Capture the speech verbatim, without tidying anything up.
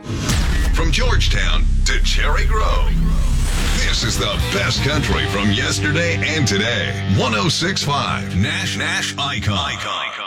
From Georgetown to Cherry Grove, this is the best country from yesterday and today. one oh six point five Nash Nash Icon. Icon.